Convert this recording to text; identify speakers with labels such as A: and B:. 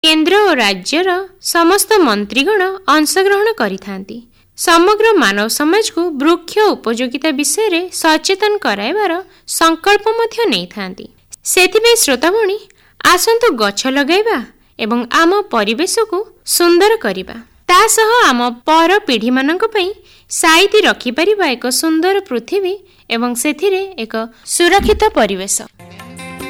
A: କେନ୍ଦ୍ର ଓ ରାଜ୍ୟର ସମସ୍ତ ମନ୍ତ୍ରୀଗଣ ଅଂଶଗ୍ରହଣ କରିଥାନ୍ତି। ସମଗ୍ର ମାନବ ସମାଜକୁ ବୃକ୍ଷ ଉପଯୋଗିତା ବିଷୟରେ ସଚେତନ କରାଇବାର ସଂକଳ୍ପ ମଧ୍ୟ ନେଇଥାନ୍ତି। ସେଥିପାଇଁ ଶ୍ରୋତାମଣି, ଆସନ୍ତୁ ଗଛ ଲଗାଇବା ଏବଂ ଆମ ପରିବେଶକୁ ସୁନ୍ଦର କରିବା। ତା ସହ ଆମ ପର ପିଢ଼ିମାନଙ୍କ ପାଇଁ ସାଇତି ରଖିପାରିବା ଏକ ସୁନ୍ଦର ପୃଥିବୀ ଏବଂ ସେଥିରେ ଏକ ସୁରକ୍ଷିତ ପରିବେଶ।